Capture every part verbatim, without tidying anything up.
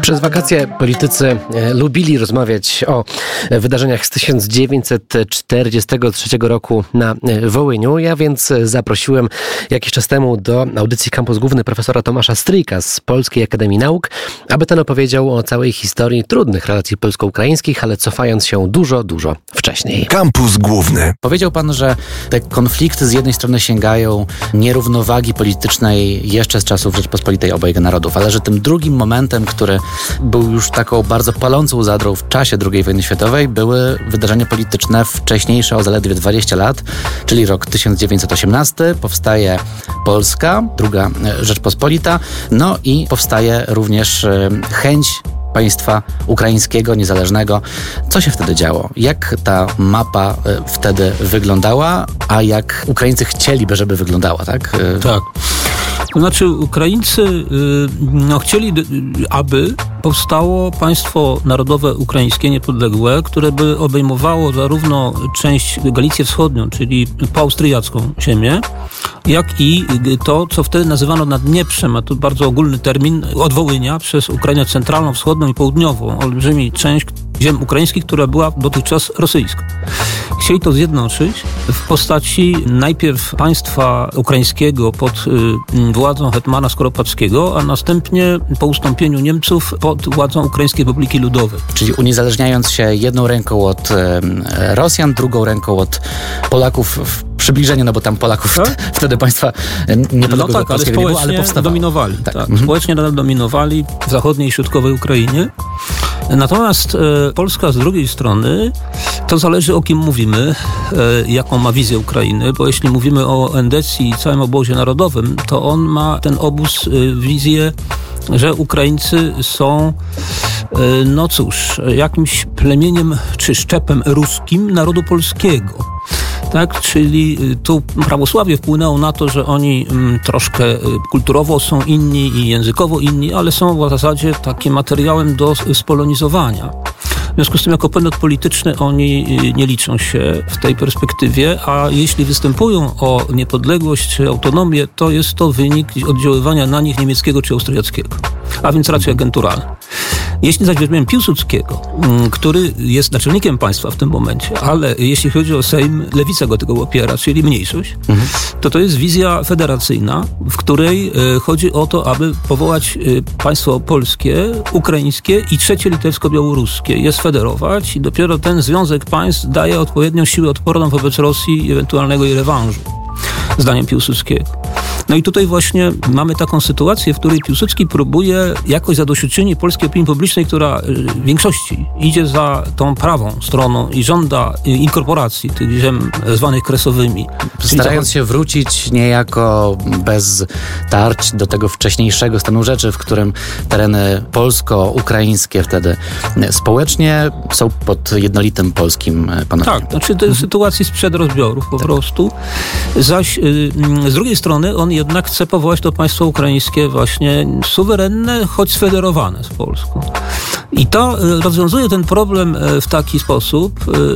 Przez wakacje politycy lubili rozmawiać o wydarzeniach z tysiąc dziewięćset czterdziestego trzeciego roku na Wołyniu. Ja więc zaprosiłem jakiś czas temu do audycji Kampus Główny profesora Tomasza Stryjka z Polskiej Akademii Nauk, aby ten opowiedział o całej historii trudnych relacji polsko-ukraińskich, ale cofając się dużo, dużo wcześniej. Kampus Główny. Powiedział pan, że te konflikty z jednej strony sięgają nierównowagi politycznej jeszcze z czasów Rzeczpospolitej Obojga Narodów, ale że tym drugim momentem, który był już taką bardzo palącą zadrą w czasie drugiej wojny światowej, były wydarzenia polityczne wcześniejsze o zaledwie dwadzieścia lat, czyli rok tysiąc dziewięćset osiemnasty, powstaje Polska, druga Rzeczpospolita, no i powstaje również chęć państwa ukraińskiego, niezależnego. Co się wtedy działo? Jak ta mapa wtedy wyglądała, a jak Ukraińcy chcieliby, żeby wyglądała, tak? Tak. To znaczy Ukraińcy no, chcieli, aby powstało państwo narodowe ukraińskie niepodległe, które by obejmowało zarówno część Galicję Wschodnią, czyli poaustriacką ziemię, jak i to, co wtedy nazywano Naddnieprzem, a to bardzo ogólny termin, od Wołynia przez Ukrainę centralną, wschodnią i południową, olbrzymi część ziem ukraińskich, która była dotychczas rosyjska. Chcieli to zjednoczyć w postaci najpierw państwa ukraińskiego pod y, władzą hetmana Skoropadzkiego, a następnie po ustąpieniu Niemców pod władzą Ukraińskiej Republiki Ludowej. Czyli uniezależniając się jedną ręką od y, Rosjan, drugą ręką od Polaków w przybliżeniu, no bo tam Polaków tak? t- wtedy państwa niepodległego no tak, ale społecznie nie było, ale powstawało. dominowali. Tak. Tak. Mhm. Społecznie nadal dominowali w zachodniej i środkowej Ukrainie. Natomiast e, Polska z drugiej strony, to zależy o kim mówimy, e, jaką ma wizję Ukrainy, bo jeśli mówimy o Endecji i całym obozie narodowym, to on ma ten obóz e, wizję, że Ukraińcy są, e, no cóż, jakimś plemieniem czy szczepem ruskim narodu polskiego. Tak, czyli tu prawosławie wpłynęło na to, że oni m, troszkę kulturowo są inni i językowo inni, ale są w zasadzie takim materiałem do spolonizowania. W związku z tym jako podmiot polityczny oni nie liczą się w tej perspektywie, a jeśli występują o niepodległość czy autonomię, to jest to wynik oddziaływania na nich niemieckiego czy austriackiego, a więc raczej agenturalny. Jeśli zaś weźmiemy Piłsudskiego, który jest naczelnikiem państwa w tym momencie, ale jeśli chodzi o Sejm, lewica go tego popiera, czyli mniejszość, mhm. to to jest wizja federacyjna, w której chodzi o to, aby powołać państwo polskie, ukraińskie i trzecie litewsko-białoruskie, je sfederować i dopiero ten związek państw daje odpowiednią siłę odporną wobec Rosji i ewentualnego jej rewanżu, zdaniem Piłsudskiego. No i tutaj właśnie mamy taką sytuację, w której Piłsudski próbuje jakoś zadośćuczynić polskiej opinii publicznej, która w większości idzie za tą prawą stroną i żąda inkorporacji tych ziem zwanych kresowymi. Starając się wrócić niejako bez tarć do tego wcześniejszego stanu rzeczy, w którym tereny polsko-ukraińskie wtedy społecznie są pod jednolitym polskim panowaniem. Tak, znaczy to jest sytuacji sprzed rozbiorów po tak. prostu. Zaś z drugiej strony on jednak chce powołać to państwo ukraińskie właśnie suwerenne, choć sfederowane z Polską. I to rozwiązuje ten problem w taki sposób,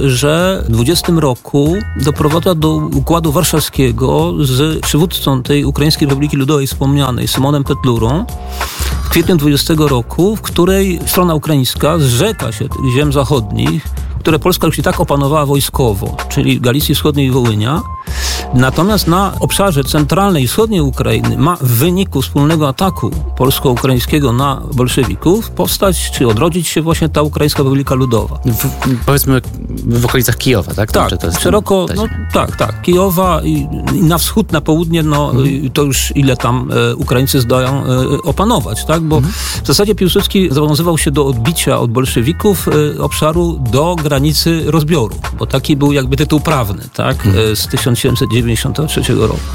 że w dwudziestym roku doprowadza do układu warszawskiego z przywódcą tej Ukraińskiej Republiki Ludowej wspomnianej, Symonem Petlurą, w kwietniu dwudziestego roku, w której strona ukraińska zrzeka się tych ziem zachodnich, które Polska już i tak opanowała wojskowo, czyli Galicji Wschodniej i Wołynia. Natomiast na obszarze centralnej i wschodniej Ukrainy ma w wyniku wspólnego ataku polsko-ukraińskiego na bolszewików powstać, czy odrodzić się właśnie ta Ukraińska Republika Ludowa. W, powiedzmy w okolicach Kijowa, tak? Tak, to jest szeroko, no, tak, tak. Kijowa i, i na wschód, na południe, no hmm. to już ile tam e, Ukraińcy zdają e, opanować, tak? Bo hmm. w zasadzie Piłsudski zobowiązywał się do odbicia od bolszewików e, obszaru do granicy rozbioru, bo taki był jakby tytuł prawny, tak? Hmm. E, z tysiąc siedemset dziewięćdziesiątego trzeciego roku.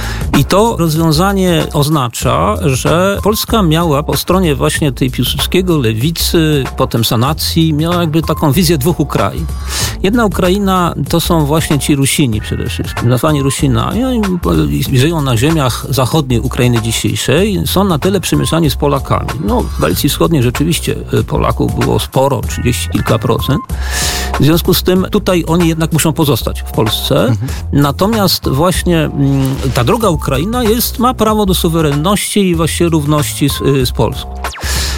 I to rozwiązanie oznacza, że Polska miała po stronie właśnie tej Piłsudskiego, lewicy, potem sanacji, miała jakby taką wizję dwóch Ukrain. Jedna Ukraina to są właśnie ci Rusini przede wszystkim, nazwani Rusinami. Oni żyją na ziemiach zachodniej Ukrainy dzisiejszej, są na tyle przemieszani z Polakami. No, w Galicji Wschodniej rzeczywiście Polaków było sporo, trzydzieści kilka procent. W związku z tym tutaj oni jednak muszą pozostać w Polsce. Mhm. Natomiast właśnie m, ta druga Ukraina jest, ma prawo do suwerenności i właściwie równości z, z Polską.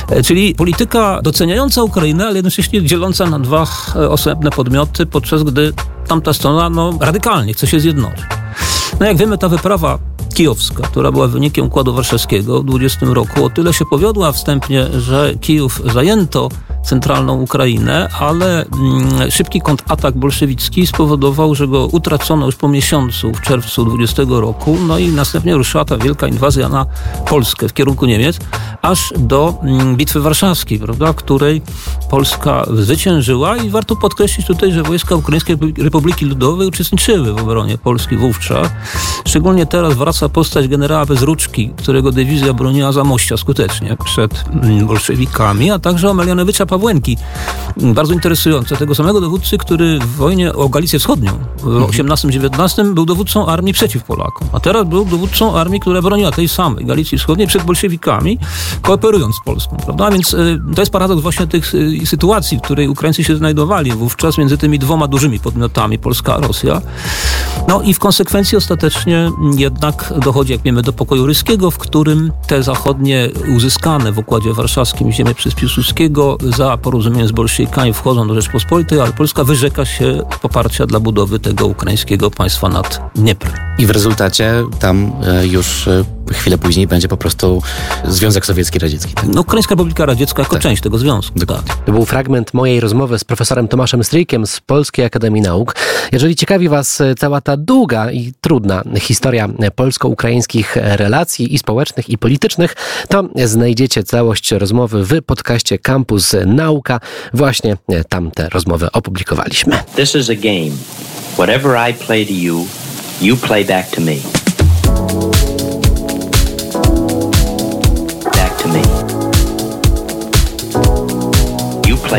Czyli polityka doceniająca Ukrainę, ale jednocześnie dzieląca na dwa osobne podmioty, podczas gdy tamta strona no, radykalnie chce się zjednoczyć. No jak wiemy, ta wyprawa kijowska, która była wynikiem Układu Warszawskiego w dwudziestym roku, o tyle się powiodła wstępnie, że Kijów zajęto centralną Ukrainę, ale mm, szybki kontratak bolszewicki spowodował, że go utracono już po miesiącu w czerwcu dwudziestego roku, no i następnie ruszyła ta wielka inwazja na Polskę w kierunku Niemiec, aż do mm, Bitwy Warszawskiej, prawda, w której Polska zwyciężyła i warto podkreślić tutaj, że wojska Ukraińskiej Republiki Ludowej uczestniczyły w obronie Polski wówczas. Szczególnie teraz wraca postać generała Bezruczki, którego dywizja broniła Zamościa skutecznie przed mm, bolszewikami, a także Omelianowicza Pawłenki. Bardzo interesujące. Tego samego dowódcy, który w wojnie o Galicję Wschodnią w osiemnastym dziewiętnastym był dowódcą armii przeciw Polakom, a teraz był dowódcą armii, która broniła tej samej Galicji Wschodniej przed bolszewikami, kooperując z Polską. Prawda? A więc y, to jest paradoks właśnie tych y, sytuacji, w której Ukraińcy się znajdowali wówczas między tymi dwoma dużymi podmiotami, Polska a Rosja. No i w konsekwencji ostatecznie jednak dochodzi, jak wiemy, do pokoju ryskiego, w którym te zachodnie uzyskane w Układzie Warszawskim ziemie przez Piłsudskiego za porozumieniem z bolszewikami wchodzą do Rzeczpospolitej, ale Polska wyrzeka się poparcia dla budowy tego ukraińskiego państwa nad Dnieprem. I w rezultacie tam już chwilę później będzie po prostu Związek Sowiecki Radziecki. Tak? No, Ukraińska Republika Radziecka jako tak. część tego związku. Tak. To był fragment mojej rozmowy z profesorem Tomaszem Stryjkiem z Polskiej Akademii Nauk. Jeżeli ciekawi Was cała ta długa i trudna historia polsko-ukraińskich relacji i społecznych, i politycznych, to znajdziecie całość rozmowy w podcaście Campus Nauka. Właśnie tam tę rozmowę opublikowaliśmy. This is a game. Whatever I play to you, you play back to me.